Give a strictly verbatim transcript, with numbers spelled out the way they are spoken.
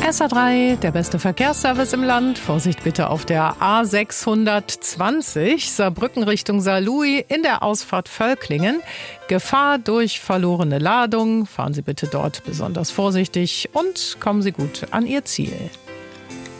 S A drei, der beste Verkehrsservice im Land. Vorsicht bitte auf der A sechshundertzwanzig, Saarbrücken Richtung Saarlouis in der Ausfahrt Völklingen. Gefahr durch verlorene Ladung. Fahren Sie bitte dort besonders vorsichtig und kommen Sie gut an Ihr Ziel.